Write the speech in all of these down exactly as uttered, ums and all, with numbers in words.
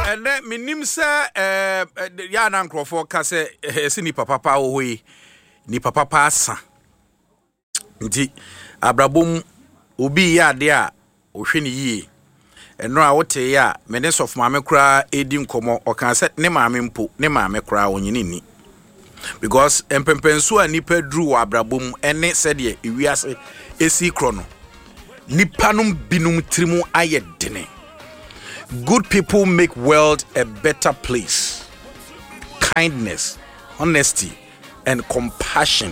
And then minim say eh ya na nkrofo ka say esi ni papa pa ohoyi ni papa pa asa. Nti abrabom obi ya de a ohwe ni yie. Eno a wote ya menes of maame kura edi nkomo o kan say ne maame mpo ne maame kura onyini ni. Because empempenso a nipa dru wa abrabom ene sede ewiase esi krono. Nipa num binum trimu ayedene. Good people make world a better place. Kindness, honesty, and compassion.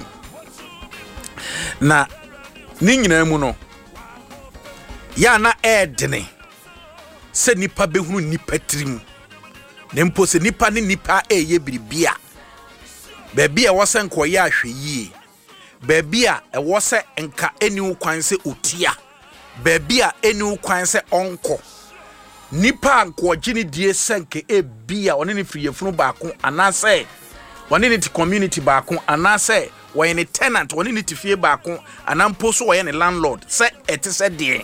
Na ni nyina mu no ya na edene se nipa behunu nipa trimu. Ne mpo se nipa ne nipa eye biribia. Baby a wose nkoye ahwe yie. Baby a wose nka eni kwan se otia. Baby a eni kwan se onko. Nipa nko gini die senke e bia one ne friyefunu baako anase one ne ti community baako anase wo ne tenant one ne ti fie baako anampo so wo ne landlord se ete se de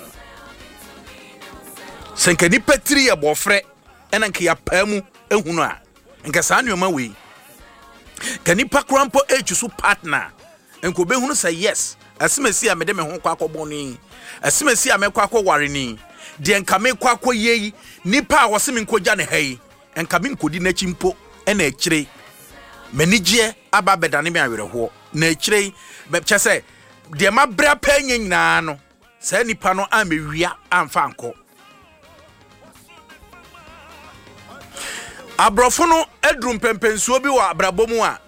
senke nipa tri ye bofre ena nke ya pamu ehunu a nke sa anoma we ka nipa krampo echusu partner enko behunu say yes asimesi a mede me ho kwa akoboni asimesi a me kwa akoware ni de enka me kwa akoyei nipa a wose me nkoja ne hai enka me nkodi na chimpo ena ekire manigye aba bedane me awereho na ekire be chese de ma bra pa nyina no sa nipa no amewia amfa anko abrofo no edrum pempensuo bi wa abrabomu a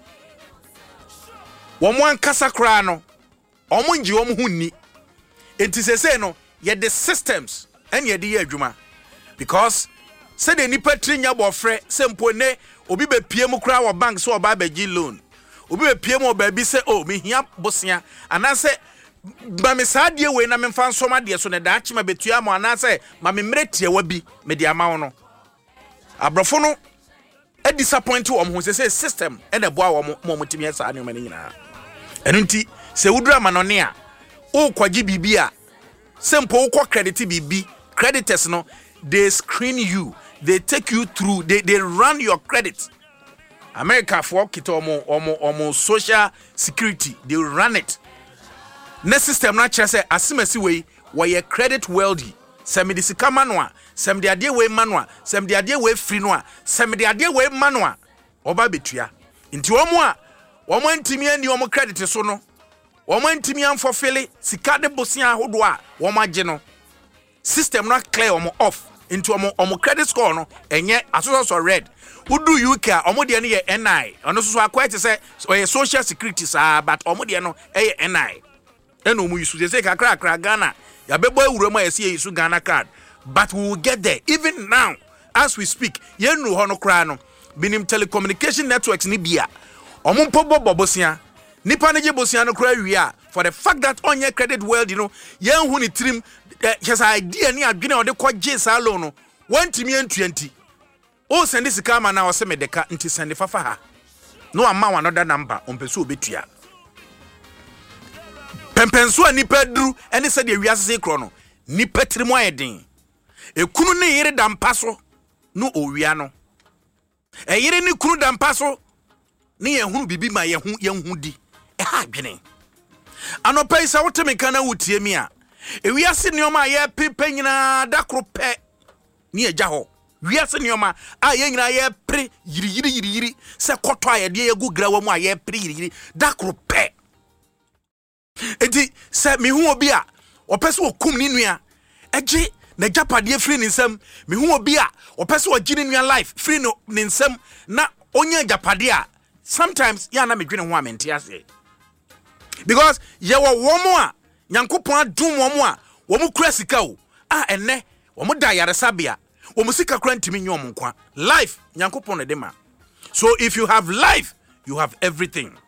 womo ankasa kra no omo ngi womo hunni enti sese no ye the systems and ye de adwuma because say the nipa trinya bofre se mpo ne obi be piem kra wa bank so oba ba gi loan obi be piem oba bi se oh me hia bosia anase ba me saade we na me mfa nsoma de so ne da achima betua mo anase ma me mretie wa bi me de ama wo no abrofo no a disappoint wo mo say system e na boa wo mo mo timi esa ne ma nyina enu nti se wudura manone a o kwaji bibia simple wo kwa credit bibi creditors no they screen you, they take you through, they they run your credit. America for kito omo omo omo social security, they run it. Next system na chere say asimasi we we credit wealthy. Sem de sika manwa, sem de ade we manwa, sem de ade we free no, sem de ade we manwa. Oba betua. Nti omo a omo ntimi ani omo credit so no. Omo ntimi amfofele sika de bosia hodo a omo age no. System not clear omo off into omo omo credit score no enye aso so red. Udu U K omo de no ye N I. Ono so so akwete say oye social security sa but omo de no eye N I. Eno mu yusu say kakra kakra Ghana. Ya bebo ewuro ma yesi yusu Ghana card. But we will get there even now as we speak. Ye nu ho no kra no. Binim telecommunication networks ni bia. Omo mpobo bobosia. Nipa ne je bosia no kra wi a for the fact that on your credit world you know ye hu ni trim yes idea ni adwene ode kwa je sa lo no wantimi twenty o send sika ma na o se medeka nti send fafa ha no ama wa another number on peso obetua pempenso nipa duru ene se de wiase kro no nipa trimu ayeden ekunu ne yire dampaso no owia no e yire ni kunu dampaso ne ye hunu bibi ma ye hu ye hu di e ha adwene anopa isa woteme kana wutie mi a ewiase nioma ye pepe nyina dakro pe ni eja ho wiase nioma a ye nyina ye pre yiri yiri yiri yiri se koto a ye de ye gu grawa mu a ye pre yiri yiri dakro pe enti se mi hu obi a opese okum ni nua eje na japade free ni nsam mi hu obi a opese ogi ni nua life free no ni nsam na onya japade a sometimes ya na medwene ho amenti ase because ye wo womo a Nyankopon adum womo a womo kura sika o a enne womo da yaresabia womo sika kura ntimi nyom nkwa life Nyankopon ne dema. So if you have life you have everything.